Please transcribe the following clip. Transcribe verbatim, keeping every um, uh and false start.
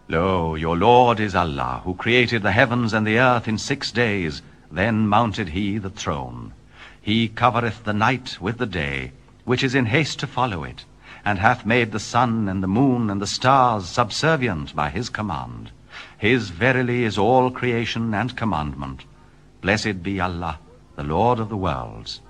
Lo, your Lord is Allah, who created the heavens and the earth in six days, then mounted he the throne. He covereth the night with the day, which is in haste to follow it, and hath made the sun and the moon and the stars subservient by his command. His verily is all creation and commandment. Blessed be Allah, the Lord of the worlds.